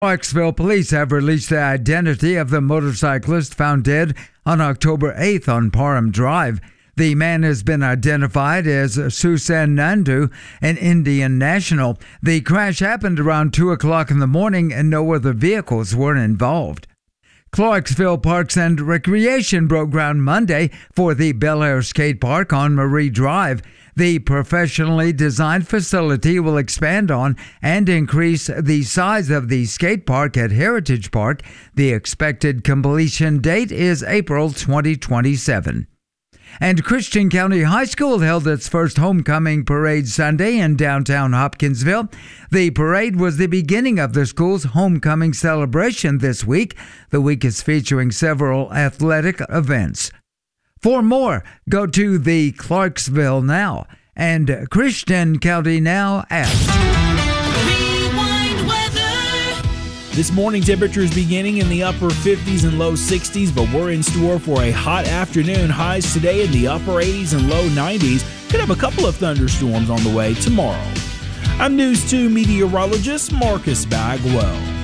Clarksville police have released the identity of the motorcyclist found dead on October 8th on Parham Drive. The man has been identified as Susan Nandu, an Indian national. The crash happened around 2 o'clock in the morning and no other vehicles were involved. Clarksville Parks and Recreation broke ground Monday for the Bel Air Skate Park on Marie Drive. The professionally designed facility will expand on and increase the size of the skate park at Heritage Park. The expected completion date is April 2027. And Christian County High School held its first homecoming parade Sunday in downtown Hopkinsville. The parade was the beginning of the school's homecoming celebration this week. The week is featuring several athletic events. For more, go to the Clarksville Now and Christian County Now app. Rewind weather. This morning, temperatures beginning in the upper 50s and low 60s, but we're in store for a hot afternoon. Highs today in the upper 80s and low 90s. Could have a couple of thunderstorms on the way tomorrow. I'm News 2 meteorologist Marcus Bagwell.